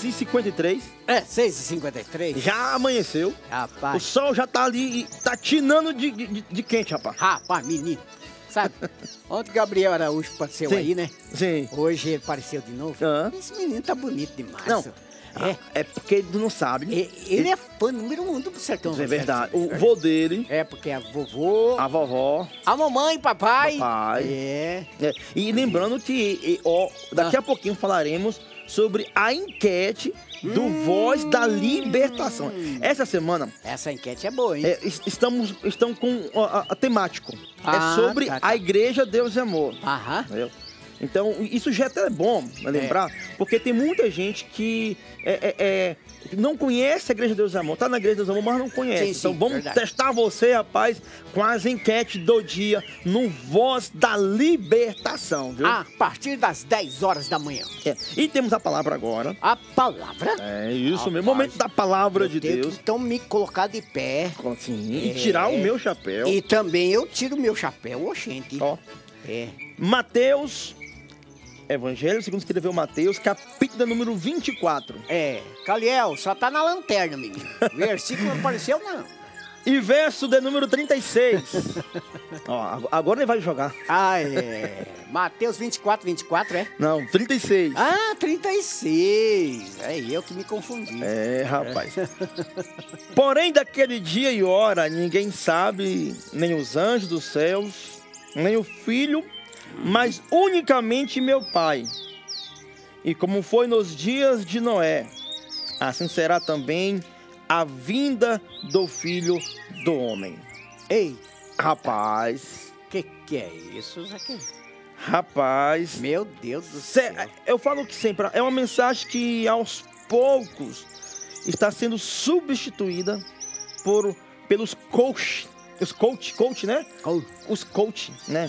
6h53. 6h53. Já amanheceu. O Rapaz, sol já tá ali, tá tinando de quente, rapaz. menino. Sabe, ontem o Gabriel Araújo apareceu Sim. aí, né? Sim. Hoje ele apareceu de novo. Ah. Esse menino tá bonito demais. Não. senhor. É porque ele não sabe. Ele é fã número 1 do Sertão. É verdade. O vô dele, É, porque a vovô, a vovó, a mamãe, papai. papai. É. E lembrando que daqui a pouquinho falaremos sobre a enquete do Voz da Libertação. Essa semana Essa enquete é boa, hein? estamos com a temático. Ah, É sobre tá. a Igreja Deus e Amor. Aham. Entendeu? Então, isso já é até bom lembrar, porque tem muita gente que não conhece a Igreja Deus e Amor. Tá na Igreja Deus e Amor, mas não conhece. Sim, Então, vamos verdade. testar você, rapaz, com as enquetes do dia no Voz da Libertação, viu? A partir das 10 horas da manhã. E temos a palavra agora. A palavra. É isso mesmo, Rapaz, momento da palavra eu de tenho Deus. que, então me colocar de pé. Assim, e tirar o meu chapéu. E também eu tiro o meu chapéu, oxente. Ó, É. Mateus, Evangelho segundo escreveu Mateus, capítulo número 24. Caliel, só tá na lanterna, menino. Versículo não apareceu, não. E verso de número 36. Ó, agora ele vai jogar. Mateus 24, é? Não, 36. 36. É eu que me confundi. Rapaz. Porém, daquele dia e hora, ninguém sabe, nem os anjos dos céus, nem o Filho, mas unicamente meu Pai. E como foi nos dias de Noé, assim será também a vinda do Filho do Homem. Ei, Rapaz, que é isso, Zaqueu? rapaz. Meu Deus do céu. Eu falo que sempre é uma mensagem que aos poucos está sendo substituída pelos coach, né? Os coach, né?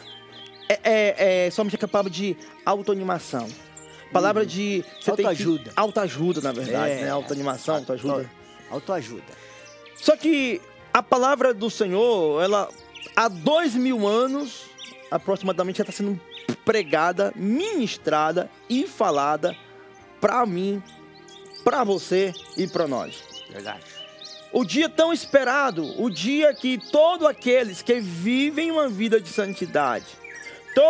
É somente capaz de autoanimação. Palavra de... Autoajuda. Autoajuda, na verdade, né? Autoanimação, autoajuda. Autoajuda. Só que a palavra do Senhor, ela há 2000 anos, aproximadamente, já está sendo pregada, ministrada e falada para mim, para você e para nós. Verdade. O dia tão esperado, o dia que todos aqueles que vivem uma vida de santidade,